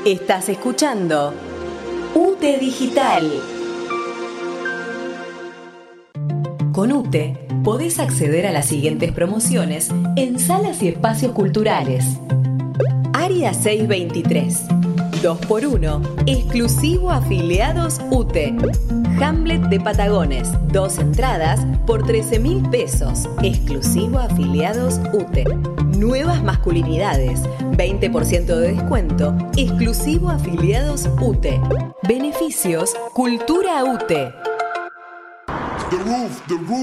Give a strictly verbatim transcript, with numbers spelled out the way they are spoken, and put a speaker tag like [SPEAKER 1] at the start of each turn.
[SPEAKER 1] Estás escuchando UTE Digital. Con UTE podés acceder a las siguientes promociones en salas y espacios culturales. Área seiscientos veintitrés, dos por uno, exclusivo afiliados UTE. Hamlet de Patagones, dos entradas por trece mil pesos, exclusivo afiliados UTE. Nuevas masculinidades, veinte por ciento de descuento, exclusivo afiliados UTE. Beneficios, Cultura UTE.
[SPEAKER 2] The roof, the roof.